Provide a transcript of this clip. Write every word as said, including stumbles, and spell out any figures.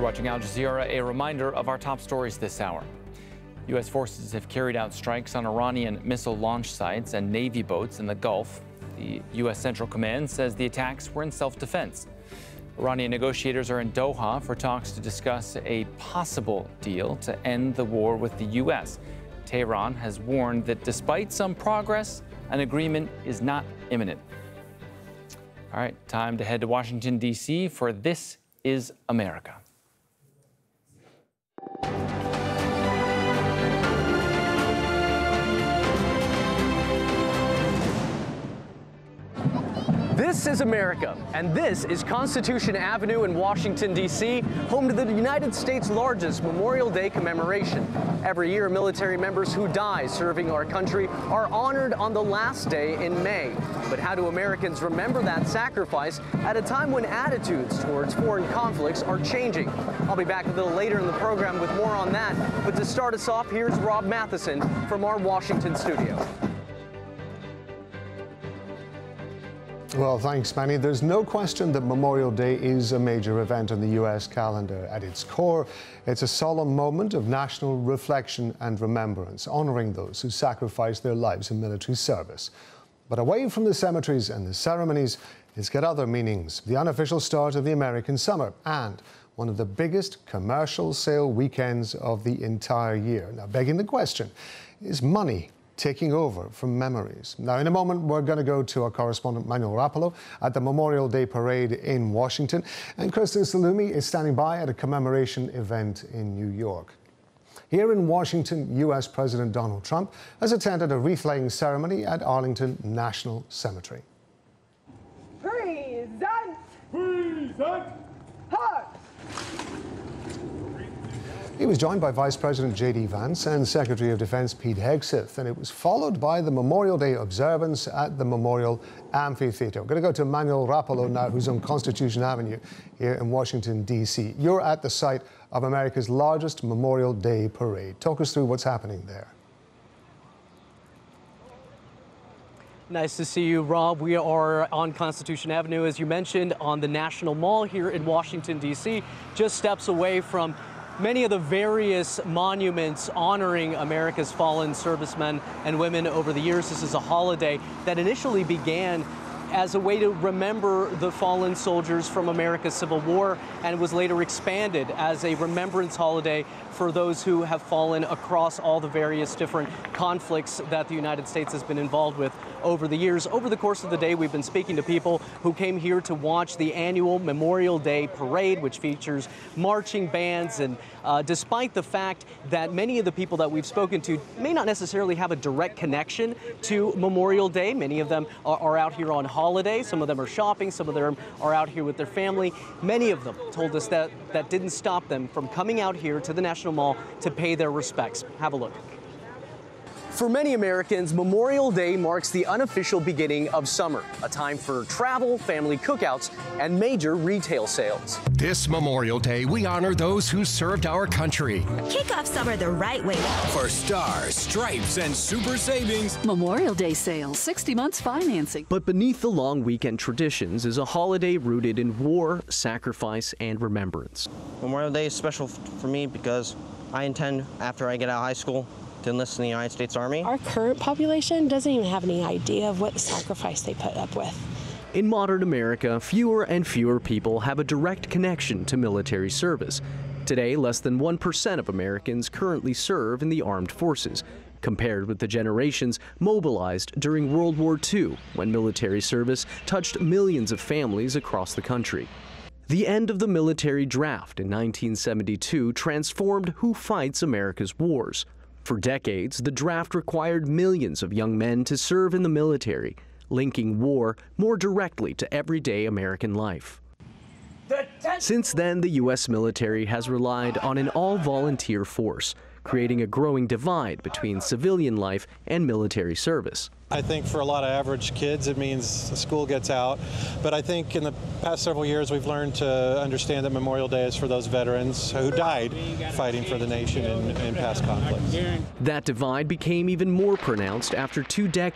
You're watching Al Jazeera. A reminder of our top stories this hour. U S forces have carried out strikes on Iranian missile launch sites and Navy boats in the Gulf. The U S Central Command says the attacks were in self-defense. Iranian negotiators are in Doha for talks to discuss a possible deal to end the war with the U S. Tehran has warned that despite some progress, an agreement is not imminent. All right, time to head to Washington, D C for This is America. This is America, and this is Constitution Avenue in Washington, D C, home to the United States' largest Memorial Day commemoration. Every year, military members who die serving our country are honored on the last day in May. But how do Americans remember that sacrifice at a time when attitudes towards foreign conflicts are changing? I'll be back a little later in the program with more on that, but to start us off, here's Rob Matheson from our Washington studio. Well, thanks, Manny. There's no question that Memorial Day is a major event on the U S calendar. At its core, it's a solemn moment of national reflection and remembrance, honoring those who sacrificed their lives in military service. But away from the cemeteries and the ceremonies, it's got other meanings. The unofficial start of the American summer and one of the biggest commercial sale weekends of the entire year. Now, begging the question, is money taking over from memories? Now, in a moment, we're going to go to our correspondent Manuel Rapolo at the Memorial Day Parade in Washington. And Kristen Salumi is standing by at a commemoration event in New York. Here in Washington, U S President Donald Trump has attended a wreath-laying ceremony at Arlington National Cemetery. Present! Present! Hot! He was joined by Vice President J D Vance and Secretary of Defense Pete Hegseth, and it was followed by the Memorial Day observance at the Memorial Amphitheater. We're going to go to Manuel Rapolo now, who's on Constitution Avenue here in Washington, D C. You're at the site of America's largest Memorial Day parade. Talk us through what's happening there. Nice to see you, Rob. We are on Constitution Avenue, as you mentioned, on the National Mall here in Washington, D C, just steps away from many of the various monuments honoring America's fallen servicemen and women over the years. This is a holiday that initially began as a way to remember the fallen soldiers from America's Civil War, and was later expanded as a remembrance holiday for those who have fallen across all the various different conflicts that the United States has been involved with over the years. Over the course of the day, we've been speaking to people who came here to watch the annual Memorial Day Parade, which features marching bands. And uh, despite the fact that many of the people that we've spoken to may not necessarily have a direct connection to Memorial Day, many of them are, are out here on holiday. Some of them are shopping. Some of them are out here with their family. Many of them told us that that didn't stop them from coming out here to the National Mall to pay their respects. Have a look. For many Americans, Memorial Day marks the unofficial beginning of summer, a time for travel, family cookouts, and major retail sales. This Memorial Day, we honor those who served our country. Kick off summer the right way. For stars, stripes, and super savings. Memorial Day sales, sixty months financing. But beneath the long weekend traditions is a holiday rooted in war, sacrifice, and remembrance. Memorial Day is special for me because I intend, after I get out of high school, to enlist in the United States Army. Our current population doesn't even have any idea of what sacrifice they put up with. In modern America, fewer and fewer people have a direct connection to military service. Today, less than one percent of Americans currently serve in the armed forces, compared with the generations mobilized during World War Two, when military service touched millions of families across the country. The end of the military draft in nineteen seventy-two transformed who fights America's wars. For decades, the draft required millions of young men to serve in the military, linking war more directly to everyday American life. Since then, the U S military has relied on an all-volunteer force, creating a growing divide between civilian life and military service. I think for a lot of average kids, it means school gets out. But I think in the past several years, we've learned to understand that Memorial Day is for those veterans who died fighting for the nation in, in past conflicts. That divide became even more pronounced after two decades